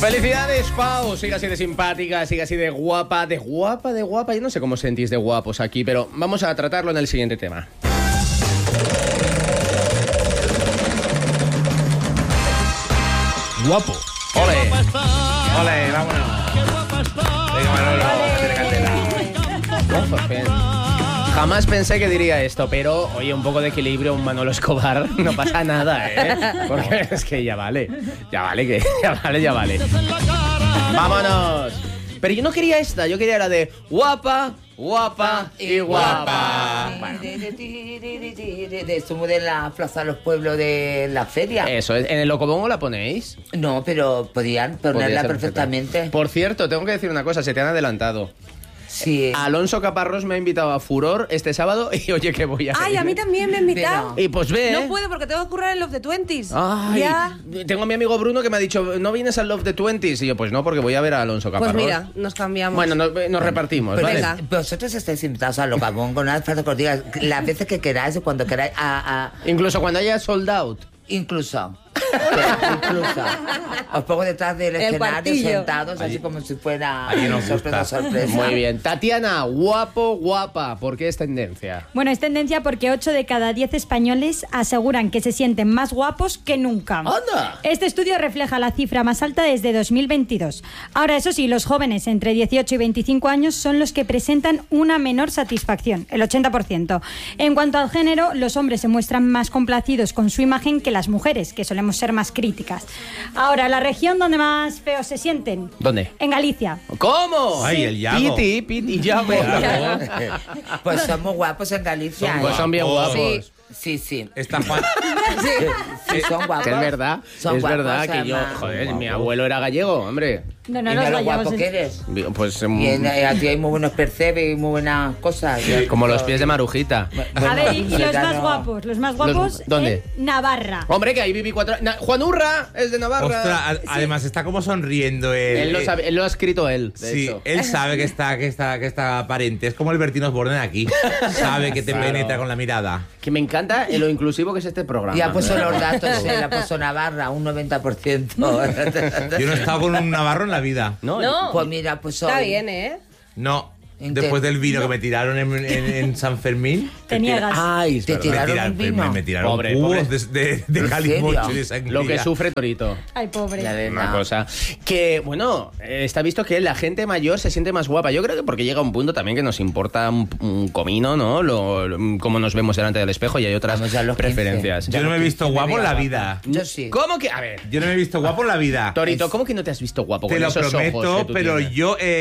Felicidades, Pau. Siga así de simpática, siga así de guapa, de guapa, de guapa. Yo no sé cómo os sentís de guapos aquí, pero vamos a tratarlo en el siguiente tema. Guapo. ¡Ole! ¡Ole, vámonos! Venga, Manolo, métele candela. Jamás pensé que diría esto, pero, oye, un poco de equilibrio, un Manolo Escobar, no pasa nada, ¿eh? Porque es que ya vale, ya vale. ¡Vámonos! Pero yo no quería esta, yo quería la de guapa, guapa y guapa. Bueno. Somos de la Plaza de los Pueblos de la feria. Eso, ¿en el Locobongo la ponéis? No, pero podían ponerla perfectamente. Por cierto, tengo que decir una cosa, se te han adelantado. Sí. Alonso Caparrós me ha invitado a Furor este sábado y oye que voy a ir. Ay, a mí también me ha invitado. Y pues ve, No puedo porque tengo que currar en Love the 20s. Ay, Ya. tengo a mi amigo Bruno que me ha dicho, ¿no vienes al Love the 20s? Y yo, pues no, porque voy a ver a Alonso Caparrós. Pues mira, nos cambiamos. Bueno, nos repartimos, Pero ¿vale? venga. vosotros estáis invitados a Locabongo, no hace falta que os diga las veces que queráis, cuando queráis, Incluso cuando haya sold out. incluso. Os pongo detrás del escenario cuartillo. sentados, así como si fuera Allí nos sorpresa, gusta. sorpresa. Muy bien. Tatiana, guapo, guapa. ¿Por qué es tendencia? Bueno, es tendencia porque 8 de cada 10 españoles aseguran que se sienten más guapos que nunca. ¡Anda! Este estudio refleja la cifra más alta desde 2022. Ahora, eso sí, los jóvenes entre 18 y 25 años son los que presentan una menor satisfacción, el 80%. En cuanto al género, los hombres se muestran más complacidos con su imagen que las mujeres, que solemos ser más críticas. Ahora, la región donde más feos se sienten. ¿Dónde? En Galicia. ¿Cómo? Ay, el Yago. Piti, Yago. Pues somos guapos en Galicia. Pues son bien guapos. Sí. Sí. Está Juan. Sí, son guapos. Que es verdad, Son es guapos, verdad que yo, además. joder, mi abuelo era gallego, hombre. No, Y los mira lo gallegos guapo es- que eres. Pues Y aquí hay muy buenos percebes y muy buenas cosas. como los pies de Marujita. A ver, y los ya más no- guapos, los más guapos ¿dónde? en Navarra. Hombre, que ahí viví 4 años. Juan Urra es de Navarra. Ostras, además está como sonriendo él. Él lo ha escrito él, de Sí, hecho. él sabe que está aparente. Es como el Bertín Osborne aquí. Sabe que te Claro. penetra con la mirada. Que me encanta lo inclusivo que es este programa. Y ha puesto los datos, él ha puesto Navarra, un 90%. Yo no he estado con un navarro en la vida. No. Pues mira, pues hoy... Está bien, ¿eh? No. Después del vino que me tiraron en San Fermín. Te niegas. Ay, es Te verdad. tiraron un vino. Me tiraron Pobre, cubos pobre. de ¿En calimocho serio? y de sangría. Lo que sufre Torito. Ay, pobre. La verdad. Una cosa. Que, bueno, está visto que la gente mayor se siente más guapa. Yo creo que porque llega un punto también que nos importa un comino, ¿no? Cómo nos vemos delante del espejo y hay otras Vamos ya a los 15. preferencias. Yo no me he visto guapo en la vida. Yo sí. ¿Cómo que? A ver, Yo no me he visto guapo en la vida. Torito, ¿cómo que no te has visto guapo Te con lo esos ojos prometo, que tú pero tienes?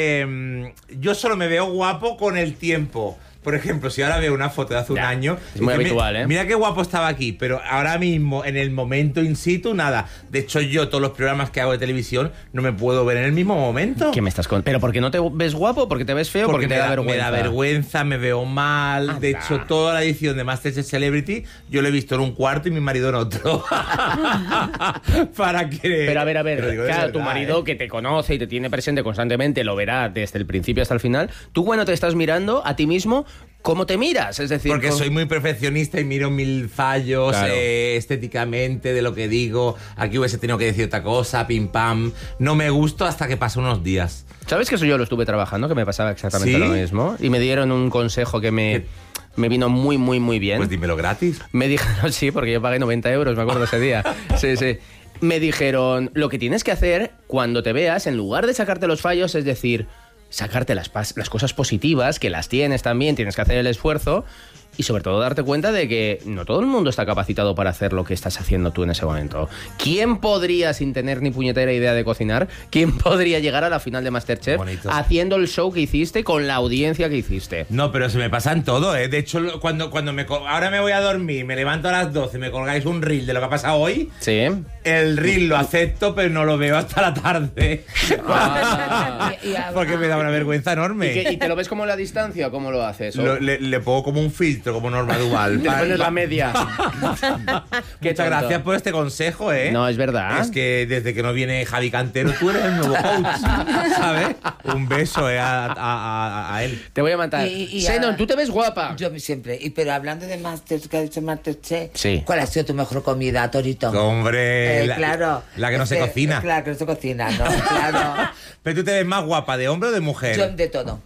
yo solo me veo guapo con el tiempo. Por ejemplo, si ahora veo una foto de hace un Ya, año... es muy dice, habitual, ¿eh? Mira qué guapo estaba aquí, pero ahora mismo, en el momento in situ, nada. De hecho, yo todos los programas que hago de televisión no me puedo ver en el mismo momento. ¿Qué me estás contando? ¿Pero por qué no te ves guapo? ¿Porque te ves feo? ¿Porque te da vergüenza? Me da vergüenza, me veo mal. De hecho, toda la edición de Masterchef Celebrity yo lo he visto en un cuarto y mi marido en otro. Para que... Pero a ver, Te lo digo de claro, tu verdad, marido ¿eh? que te conoce y te tiene presente constantemente lo verá desde el principio hasta el final. Tú cuando te estás mirando a ti mismo, ¿cómo te miras? Es decir, Porque soy muy perfeccionista y miro mil fallos Claro. estéticamente de lo que digo. Aquí hubiese tenido que decir otra cosa, pim pam. No me gusto hasta que pasan unos días. ¿Sabes que eso yo lo estuve trabajando? Que me pasaba exactamente ¿Sí? lo mismo. Y me dieron un consejo que me vino muy, muy, muy bien. Pues dímelo gratis. Me dijeron, sí, porque yo pagué 90 euros, me acuerdo ese día. Sí, sí. Me dijeron, lo que tienes que hacer cuando te veas, en lugar de sacarte los fallos, es decir, sacarte las cosas positivas, que las tienes también, tienes que hacer el esfuerzo, y sobre todo darte cuenta de que no todo el mundo está capacitado para hacer lo que estás haciendo tú en ese momento. ¿Quién podría, sin tener ni puñetera idea de cocinar, quién podría llegar a la final de Masterchef Bonito. haciendo el show que hiciste con la audiencia que hiciste? No, pero se me pasa en todo, ¿eh? De hecho, cuando ahora me voy a dormir, me levanto a las 12, me colgáis un reel de lo que ha pasado hoy, Sí. el reel lo acepto, pero no lo veo hasta la tarde. Y Porque me da una vergüenza enorme. ¿Y te lo ves como a la distancia o cómo lo haces? Le pongo como un filtro filtro como Norma Duval. Te pones la media. Muchas gracias por este consejo, ¿eh? No, es verdad. Es que desde que no viene Javi Cantero, tú eres el nuevo coach, ¿sabes? Un beso a él. Te voy a matar. Xenon, tú te ves guapa. Yo siempre. Pero hablando de Masterchef, que ha dicho Masterchef, Sí. ¿cuál ha sido tu mejor comida, Torito? Hombre, claro. la que no se cocina. Claro, que no se cocina, ¿no? Claro. Pero tú te ves más guapa, ¿de hombre o de mujer? Yo de todo.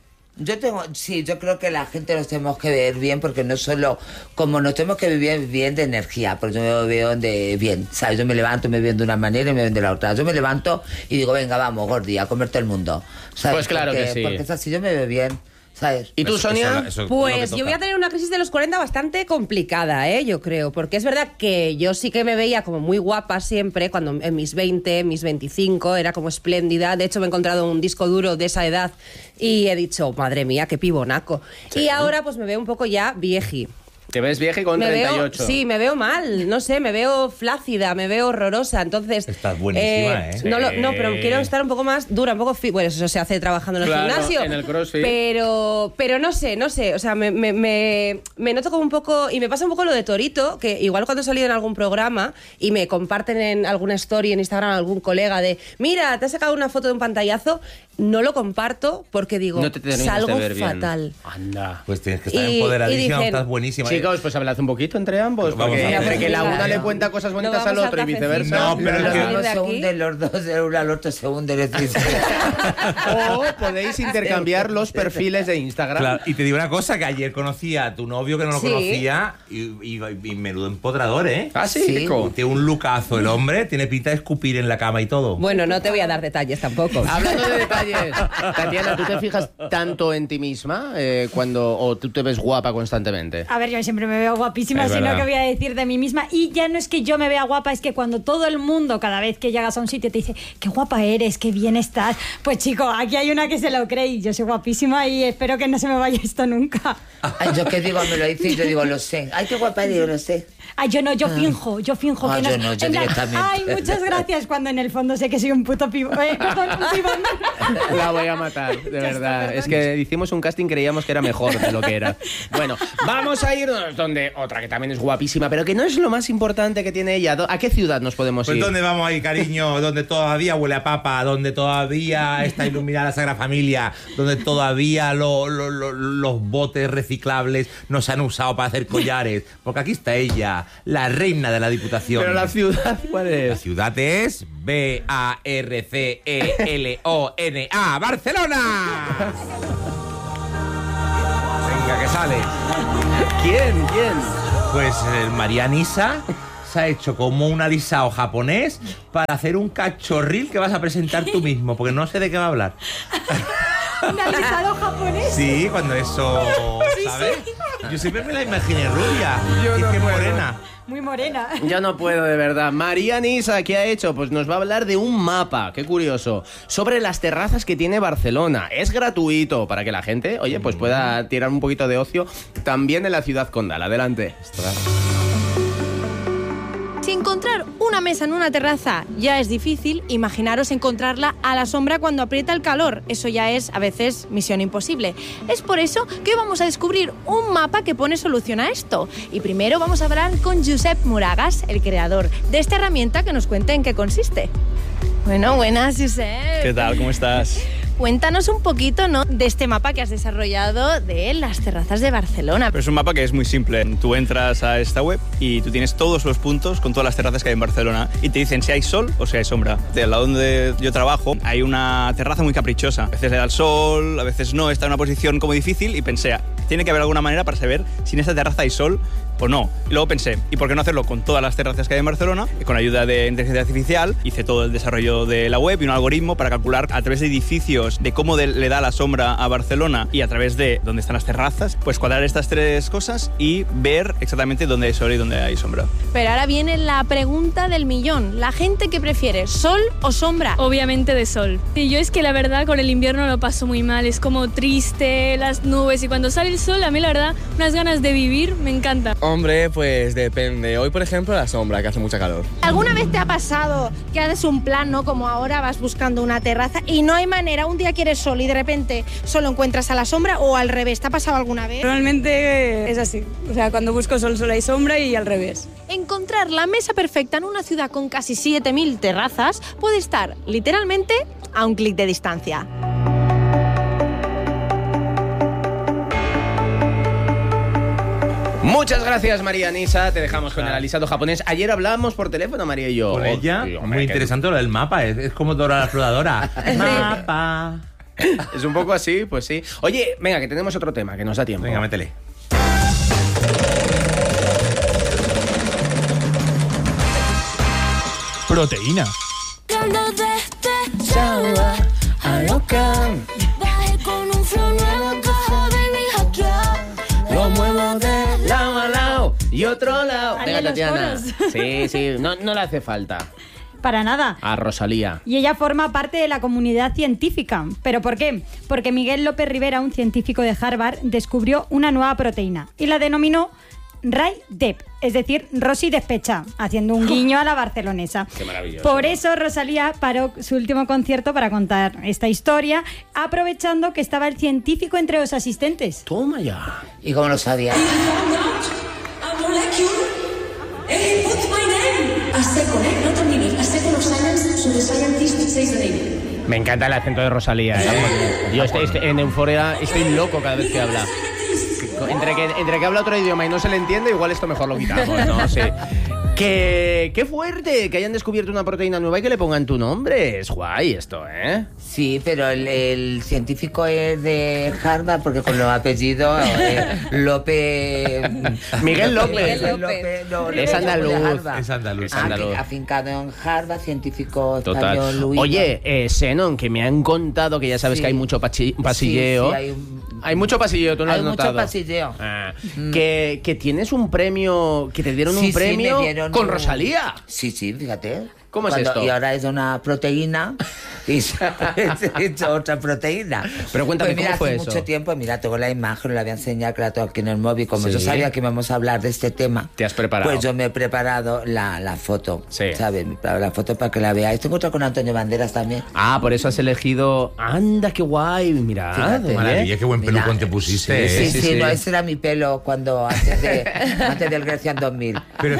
Yo creo que la gente nos tenemos que ver bien, porque no solo, como nos tenemos que vivir bien de energía, porque yo me veo de bien, ¿sabes? Yo me levanto y me veo de una manera y me veo de la otra. Yo me levanto y digo, venga, vamos, Gordi, a comerte el mundo, ¿sabes? Pues claro que sí. Porque es así, yo me veo bien, ¿sabes? ¿Y tú, Sonia? Eso es lo Pues que yo voy a toca. tener una crisis de los 40 bastante complicada, yo creo. Porque es verdad que yo sí que me veía como muy guapa siempre, cuando en mis 20, mis 25, era como espléndida. De hecho, me he encontrado un disco duro de esa edad y he dicho, madre mía, qué pibonaco. Sí. Y ahora pues me veo un poco ya vieji. Te ves vieja y con 38. Sí, me veo mal, no sé, me veo flácida, me veo horrorosa, entonces... Estás buenísima, ¿eh? No, pero quiero estar un poco más dura, un poco... Bueno, eso se hace trabajando en el Claro, gimnasio. en el CrossFit. Pero no sé, o sea, me noto como un poco... Y me pasa un poco lo de Torito, que igual cuando he salido en algún programa y me comparten en alguna story en Instagram algún colega de, mira, te has sacado una foto de un pantallazo, no lo comparto porque digo, No te terminas salgo de ver bien. fatal. Anda. Pues tienes que estar Y empoderadísima, dicen, estás buenísima. Chicos, pues hablad un poquito entre ambos. Vamos Porque a ver. entre que la una Venga, le cuenta cosas bonitas no al vamos otro y al viceversa. No, pero es que- Uno de se aquí. hunde, los dos, el uno al otro se hunde. Es decir, O podéis intercambiar los perfiles de Instagram. Claro, y te digo una cosa, que ayer conocí a tu novio que no lo Sí. conocía y menudo empodrador, ¿eh? Ah, sí, Sí. Kiko. Tiene un lucazo el hombre, tiene pinta de escupir en la cama y todo. Bueno, no te voy a dar detalles tampoco. Hablando de detalles, Tatiana, ¿tú te fijas tanto en ti misma o tú te ves guapa constantemente? A ver, yo siempre me veo guapísima, Es sino verdad. que voy a decir de mí misma. Y ya no es que yo me vea guapa, es que cuando todo el mundo, cada vez que llegas a un sitio, te dice, qué guapa eres, qué bien estás. Pues chico, aquí hay una que se lo cree y yo soy guapísima y espero que no se me vaya esto nunca. ay, yo qué digo, me lo dice y yo digo, lo sé. Ay, qué guapa, digo, lo sé. Ay, yo no, yo finjo Ah, que no. yo no, yo en plan, directamente. ay, muchas gracias, cuando en el fondo sé que soy un puto perdón, un pibón. La voy a matar, de verdad. Es que hicimos un casting, creíamos que era mejor de lo que era. Bueno, vamos a irnos donde otra que también es guapísima, pero que no es lo más importante que tiene ella. ¿A qué ciudad nos podemos Pues ir? ¿dónde vamos a ir, cariño? Donde todavía huele a papa, donde todavía está iluminada la Sagrada Familia, donde todavía los botes reciclables no se han usado para hacer collares. Porque aquí está ella, la reina de la Diputación. Pero la ciudad, ¿cuál La es? ciudad es Barcelona, Barcelona. Venga, que sale. ¿Quién? Pues el María Nisa se ha hecho como un alisado japonés para hacer un cachorril que vas a presentar tú mismo, porque no sé de qué va a hablar. Un alisado japonés. Sí, cuando eso, ¿sabes? Yo siempre me la imaginé rubia. Yo y no que puedo. morena. Muy morena. Yo no puedo, de verdad. María Nisa, ¿qué ha hecho? Pues nos va a hablar de un mapa, qué curioso, sobre las terrazas que tiene Barcelona. Es gratuito para que la gente, oye, pues pueda tirar un poquito de ocio también en la ciudad condal. Adelante. Si encontrar una mesa en una terraza ya es difícil, imaginaros encontrarla a la sombra cuando aprieta el calor. Eso ya es, a veces, misión imposible. Es por eso que hoy vamos a descubrir un mapa que pone solución a esto. Y primero vamos a hablar con Josep Moragas, el creador de esta herramienta, que nos cuente en qué consiste. Bueno, buenas, Josep. ¿Qué tal? ¿Cómo estás? Cuéntanos un poquito, ¿no?, de este mapa que has desarrollado de las terrazas de Barcelona. Es un mapa que es muy simple. Tú entras a esta web y tú tienes todos los puntos con todas las terrazas que hay en Barcelona y te dicen si hay sol o si hay sombra. Del lado donde yo trabajo hay una terraza muy caprichosa. A veces le da el sol, a veces no, está en una posición como difícil y pensé, tiene que haber alguna manera para saber si en esta terraza hay sol o no. Y luego pensé, ¿y por qué no hacerlo con todas las terrazas que hay en Barcelona? Y con ayuda de inteligencia artificial hice todo el desarrollo de la web y un algoritmo para calcular a través de edificios de cómo le da la sombra a Barcelona y a través de dónde están las terrazas, pues cuadrar estas tres cosas y ver exactamente dónde hay sol y dónde hay sombra. Pero ahora viene la pregunta del millón. ¿La gente qué prefiere, sol o sombra? Obviamente de sol. Y yo es que la verdad con el invierno lo paso muy mal, es como triste, las nubes, y cuando sale el sol a mí la verdad unas ganas de vivir me encanta. Hombre, pues depende. Hoy, por ejemplo, la sombra, que hace mucha calor. ¿Alguna vez te ha pasado que haces un plan, ¿no? Como ahora vas buscando una terraza y no hay manera, un día quieres sol y de repente solo encuentras a la sombra, o al revés? ¿Te ha pasado alguna vez? Normalmente es así. O sea, cuando busco sol solo hay sombra y al revés. Encontrar la mesa perfecta en una ciudad con casi 7.000 terrazas puede estar literalmente a un clic de distancia. Muchas gracias, María Nisa. Te dejamos con el alisado japonés. Ayer hablábamos por teléfono, María y yo. Con ella, Sí, hombre, muy interesante lo del mapa. Es como Dora la Exploradora. Mapa. Es un poco así, pues sí. Oye, venga, que tenemos otro tema, que nos da tiempo. Venga, métele. Proteína. Lo muevo de lado a lado y otro lado. Sale Venga, los Tatiana. coros. Sí, no le hace falta Para nada. a Rosalía. Y ella forma parte de la comunidad científica. ¿Pero por qué? Porque Miguel López Rivera, un científico de Harvard, descubrió una nueva proteína y la denominó Rai-Dep, es decir, Rosy despecha, haciendo un guiño a la barcelonesa. Qué maravilloso. Por eso Rosalía paró su último concierto para contar esta historia, aprovechando que estaba el científico entre los asistentes. Toma ya. ¿Y cómo lo sabía? Me encanta el acento de Rosalía, ¿eh? Yo en Euphoria estoy loco cada vez que habla. Entre que habla otro idioma y no se le entiende, igual esto mejor lo quitamos, ¿no? Sí. ¡Qué fuerte! Que hayan descubierto una proteína nueva y que le pongan tu nombre. Es guay esto, ¿eh? Sí, pero el científico es de Harvard porque con los apellidos López... Miguel López. Miguel López, no, Es andaluz. de Harvard. Es andaluz. Es andaluz. Afincado en Harvard, científico Total. español, Luis. Oye, Zenon, que me han contado que ya sabes Sí. que hay mucho pasilleo. Sí, hay mucho pasilleo, tú lo has hay mucho notado. pasilleo. Ah, que tienes un premio, que te dieron un premio me dieron con un- Rosalía. Sí, fíjate. ¿Cómo es esto? Y ahora es una proteína y es otra proteína. Pero cuéntame, pues mira, ¿cómo fue hace eso? mucho tiempo, mira, tengo la imagen, la voy a enseñar, que la tengo aquí en el móvil. Como Sí. yo sabía que íbamos a hablar de este tema, Te has preparado. pues yo me he preparado la foto, Sí. ¿sabes? Me he preparado la foto para que la veáis. Tengo otra con Antonio Banderas también. Ah, por eso has elegido... Anda, qué guay, mira. Fíjate. Maravilla, qué buen Mira, pelucón te pusiste. sí, ¿eh? Sí, no, ese era mi pelo antes del Grecia en 2000. Pero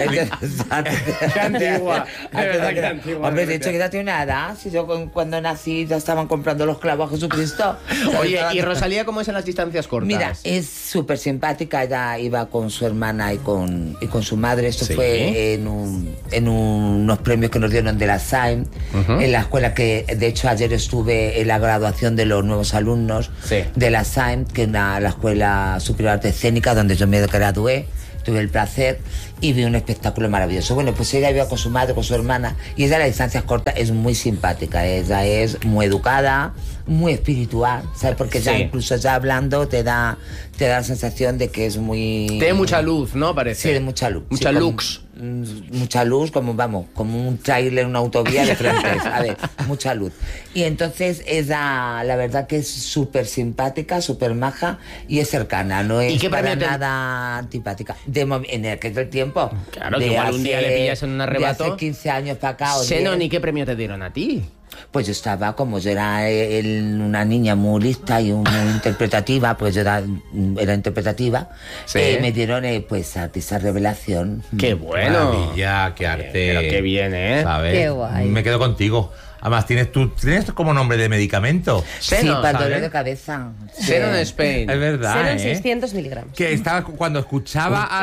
Qué antigua, de verdad que antigua. Hombre, de hecho, que ya tiene una edad. Si yo cuando nací ya estaban comprando los clavos a Jesucristo. Oye, ¿y Rosalía cómo es en las distancias cortas? Mira, es súper simpática. Ella iba con su hermana y con su madre. Esto Sí. fue en unos premios que nos dieron de la SAIM, en la escuela que, de hecho, ayer estuve en la graduación de los nuevos alumnos Sí. de la SAIM, que es la Escuela Superior de Arte Escénica, donde yo me gradué. Tuve el placer y vi un espectáculo maravilloso. Bueno, pues ella iba con su madre, con su hermana, y ella a las distancias cortas es muy simpática. Ella es muy educada, muy espiritual, ¿sabes? Porque ya Sí. incluso ya hablando te da la sensación de que es muy... Tiene mucha luz, ¿no? Parece. Sí, de mucha luz. Mucha Sí, como- lux. Mucha luz, como un tráiler, una autovía de frente. A ver, mucha luz. Y entonces ella, la verdad que es súper simpática, súper maja y es cercana, no es qué para premio te- nada antipática. En aquel tiempo. Claro, que de igual un día le pillas en un arrebato. De hace 15 años para acá. o Zenon, 10. ¿y qué premio te dieron a ti? Pues yo estaba, como yo era una niña muy lista y muy interpretativa, pues yo era interpretativa, Sí. me dieron pues artista revelación. ¡Qué bueno! Maravilla, qué arte. Pero qué bien, ¿eh? ¿Sabes? Qué guay. Me quedo contigo. Además, tienes como nombre de medicamento. Sí, Zenon, para dolor ¿sabes? de cabeza. Sí. Zenon Spain. Es verdad, Cero en ¿eh? 600 miligramos. Que estaba cuando escuchaba a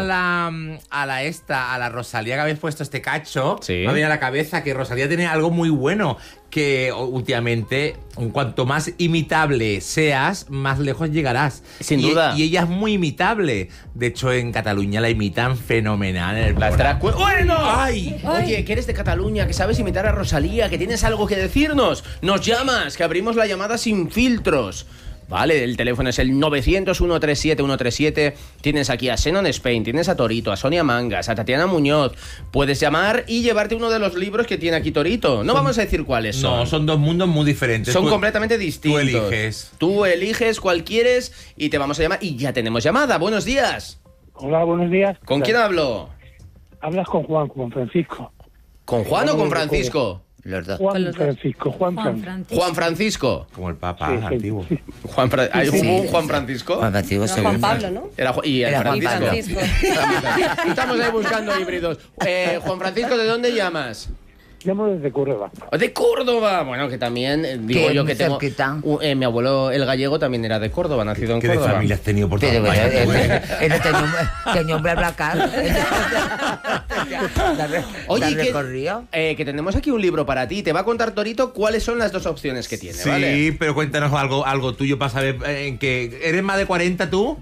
la Rosalía que habéis puesto este cacho, Sí. me venía a la cabeza que Rosalía tiene algo muy bueno, que últimamente, cuanto más imitable seas, más lejos llegarás. Sin duda. Y ella es muy imitable. De hecho, en Cataluña la imitan fenomenal. En el Las programa. drag queen- ¡Bueno! ¡Ay! Oye, que eres de Cataluña, que sabes imitar a Rosalía, que tienes algo que decirnos. Nos llamas, que abrimos la llamada sin filtros. Vale, el teléfono es el 900-137-137. Tienes aquí a Zenon Spain, tienes a Torito, a Sonia Mangas, a Tatiana Muñoz. Puedes llamar y llevarte uno de los libros que tiene aquí Torito. No vamos a decir cuáles son. No, son dos mundos muy diferentes. Son Tú- completamente distintos. Tú eliges. Tú eliges cuál quieres y te vamos a llamar. Y ya tenemos llamada. Buenos días. Hola, buenos días. ¿Con quién hablo? Hablas con Juan Francisco. ¿Con Juan o con Francisco? Los dos. Juan Francisco. Juan Francisco. Como el Papa antiguo. ¿Hay un Juan Francisco? Juan Francisco No, Juan Pablo, ¿no? Y el Era Juan Francisco. Pablo. Estamos ahí buscando híbridos. Juan Francisco, ¿de dónde llamas? Llamo desde Córdoba. De Córdoba. Bueno, que también digo Que yo muy que tengo. cerquita. Mi abuelo, el gallego, también era de Córdoba, nacido en ¿Qué de Córdoba. familia has tenido por Pero todas partes? él tenía un BlaBlaCar. Oye, recorrido. que tenemos aquí un libro para ti. Te va a contar Torito cuáles son las dos opciones que tiene, Sí, ¿vale? pero cuéntanos algo tuyo para saber en qué. ¿Eres más de 40 tú?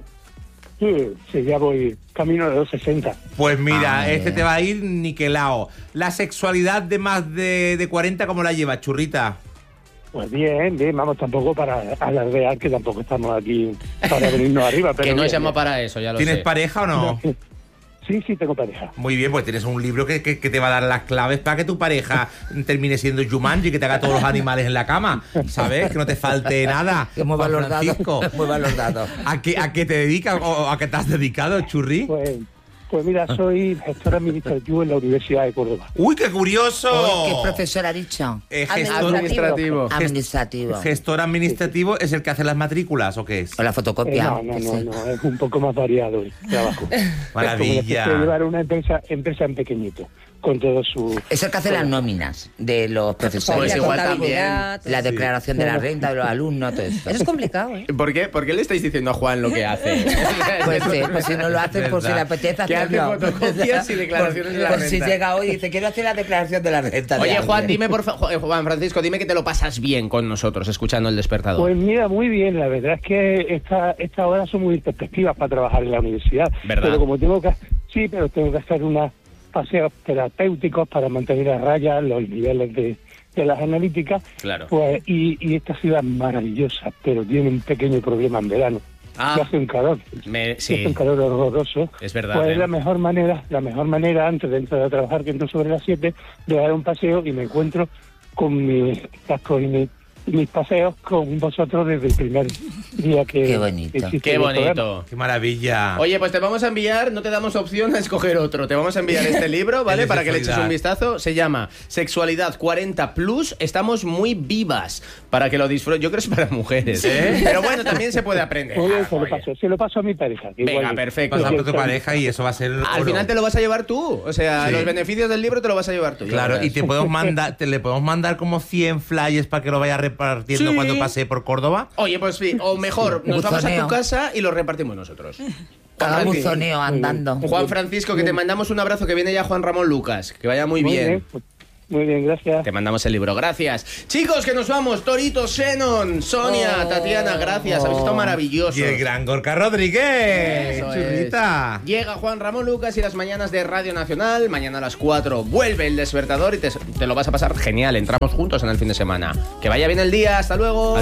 Sí, ya voy camino de los 60. Pues mira, Ah, este te va a ir niquelao. La sexualidad de más de 40, ¿cómo la llevas, churrita? Pues bien, vamos, tampoco para alardear, que tampoco estamos aquí para venirnos arriba. Pero Que no bien, se llama bien. para eso, ya lo ¿Tienes sé. pareja o no? Sí, tengo pareja. Muy bien, pues tienes un libro que te va a dar las claves para que tu pareja termine siendo Jumanji, que te haga todos los animales en la cama, ¿sabes? Que no te falte nada. Que mueva Juan los dados. Francisco, Mueva los dados. ¿A qué te dedicas o a qué te has dedicado, churri? Pues mira, soy gestor administrativo en la Universidad de Córdoba. ¡Uy, qué curioso! ¿Qué profesor ha dicho? Gestor administrativo. Administrativo. ¿Gestor administrativo es el que hace las matrículas o qué es? O la fotocopia. No, es un poco más variado el trabajo. Maravilla. Es como llevar una empresa en pequeñito, con todo su... Es el que hace las nóminas de los profesores. Pues igual contabilidad, La declaración de la renta de los alumnos, todo eso. Eso es complicado, ¿eh? ¿Por qué? ¿Por qué le estáis diciendo a Juan lo que hace? Pues si no lo hacen, por si le apetece Que hace hacerlo. fotocopias y declaraciones de la Por si renta. llega hoy y dice, quiero hacer la declaración de la renta. Oye, de Juan, alguien. dime por favor, Juan Francisco, dime que te lo pasas bien con nosotros escuchando El Despertador. Pues mira, muy bien, la verdad es que estas horas son muy perspectivas para trabajar en la universidad. ¿Verdad? Pero como tengo que hacer unos paseos terapéuticos para mantener a raya los niveles de las analíticas, Claro. pues y esta ciudad es maravillosa, pero tiene un pequeño problema en verano. Ah. Que hace un calor. Sí. Hace un calor horroroso. Es verdad, Pues ¿eh? es la mejor manera antes de entrar a trabajar, que entro sobre las 7, de dar un paseo y me encuentro con mis cascos y mis paseos con vosotros desde el primer día que... Qué bonito. existe Qué el programa. bonito. ¡Qué maravilla! Oye, pues te vamos a enviar, no te damos opción a escoger otro, te vamos a enviar este libro, ¿vale? El de Para que le eches sexualidad. un vistazo. Se llama Sexualidad 40+, estamos muy vivas, para que lo disfrutes. Yo creo que es para mujeres, ¿eh? Pero bueno, también se puede aprender. Muy bien, Oye. se lo paso a mi pareja. que Venga, igual- perfecto. Pasar por tu pareja y eso va a ser Al oro. final te lo vas a llevar tú, o sea, Sí. los beneficios del libro te lo vas a llevar tú. ya Claro, verás. y le podemos mandar como 100 flyers para que lo vaya repartiendo Sí. cuando pase por Córdoba. Oye, pues sí, o mejor, nos vamos a tu Buzoneo. casa y lo repartimos nosotros. Cada Juan buzoneo andando. Juan Francisco, que te mandamos un abrazo, que viene ya Juan Ramón Lucas, que vaya muy bien. pues, muy bien, gracias. Te mandamos el libro, gracias. Chicos, que nos vamos. Torito, Xenon, Sonia, Tatiana, gracias. Habéis estado maravillosos. Y el gran Gorka Rodríguez. Eso es. Churrita. Llega Juan Ramón Lucas y las mañanas de Radio Nacional. Mañana a las 4 vuelve El Despertador y te lo vas a pasar genial. Entramos juntos en el fin de semana. Que vaya bien el día. Hasta luego.